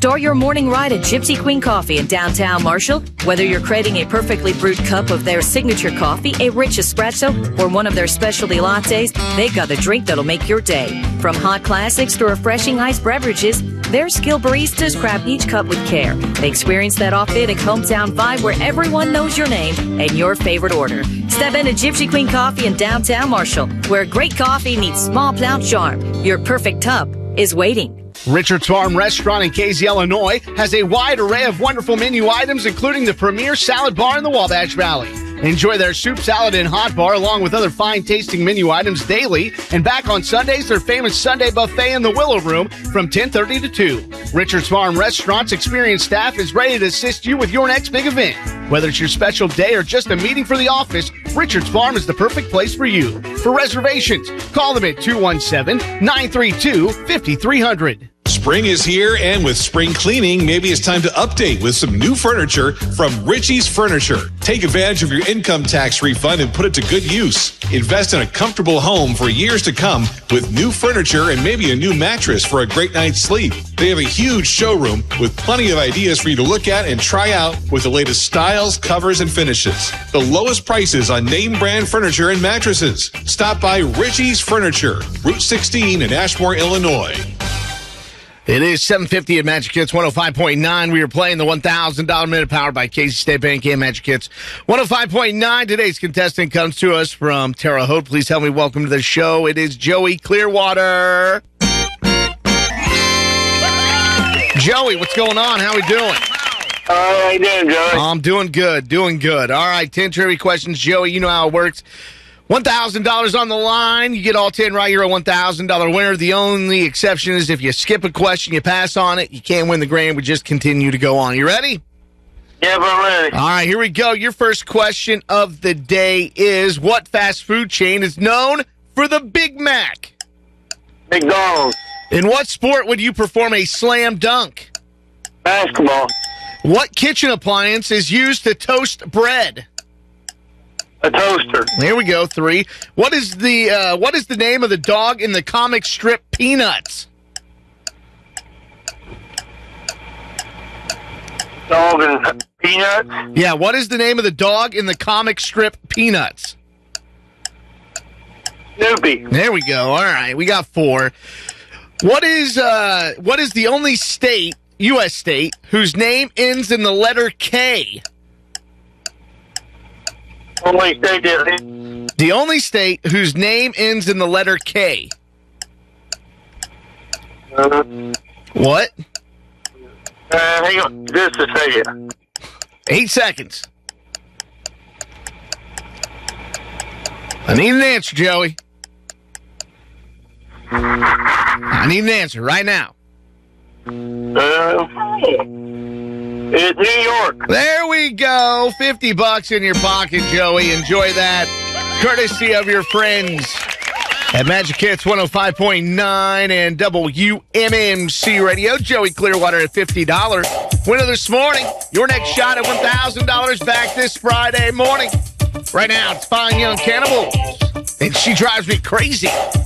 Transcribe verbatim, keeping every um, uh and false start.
Start your morning ride at Gypsy Queen Coffee in downtown Marshall. Whether you're craving a perfectly brewed cup of their signature coffee, a rich espresso, or one of their specialty lattes, they've got the drink that'll make your day. From hot classics to refreshing iced beverages, their skilled baristas craft each cup with care. They experience that authentic hometown vibe where everyone knows your name and your favorite order. Step into Gypsy Queen Coffee in downtown Marshall, where great coffee meets small town charm. Your perfect cup is waiting. Richard's Farm Restaurant in Casey, Illinois has a wide array of wonderful menu items, including the premier salad bar in the Wabash Valley. Enjoy their soup, salad, and hot bar, along with other fine-tasting menu items daily. And back on Sundays, their famous Sunday buffet in the Willow Room from ten thirty to two. Richard's Farm Restaurant's experienced staff is ready to assist you with your next big event. Whether it's your special day or just a meeting for the office, Richard's Farm is the perfect place for you. For reservations, call them at two one seven, nine three two, five three zero zero. Spring is here, and with spring cleaning, maybe it's time to update with some new furniture from Richie's Furniture. Take advantage of your income tax refund and put it to good use. Invest in a comfortable home for years to come with new furniture and maybe a new mattress for a great night's sleep. They have a huge showroom with plenty of ideas for you to look at and try out with the latest styles, covers, and finishes. The lowest prices on name brand furniture and mattresses. Stop by Richie's Furniture, Route sixteen in Ashmore, Illinois. It is seven fifty at Magic Hits one oh five point nine. We are playing the one thousand dollars minute powered by Casey State Bank and Magic Hits one oh five point nine. Today's contestant comes to us from Terre Haute. Please help me welcome to the show. It is Joey Clearwater. Joey, what's going on? How we doing? How you doing, Joey? I'm doing good, doing good. All right, ten trivia questions. Joey, you know how it works. one thousand dollars on the line. You get all ten right, you're a one thousand dollars winner. The only exception is if you skip a question, you pass on it, you can't win the grand. We just continue to go on. You ready? Yeah, I'm ready. All right, here we go. Your first question of the day is, what fast food chain is known for the Big Mac? McDonald's. In what sport would you perform a slam dunk? Basketball. What kitchen appliance is used to toast bread? A toaster. There we go, three. What is the uh, what is the name of the dog in the comic strip Peanuts? Dog and Peanuts? Yeah, what is the name of the dog in the comic strip Peanuts? Snoopy. There we go. All right, we got four. What is uh what is the only state, U S state, whose name ends in the letter K? Only state that. The only state whose name ends in the letter K. Uh, What? uh, hang on just a second. Eight seconds. I need an answer, Joey. I need an answer right now. Uh, it's New York. There we go. fifty bucks in your pocket, Joey. Enjoy that. Courtesy of your friends at Magic Hits one oh five point nine and W M M C Radio. Joey Clearwater at fifty dollars. Winner this morning. Your next shot at one thousand dollars back this Friday morning. Right now, it's Fine Young Cannibals. And She Drives Me Crazy.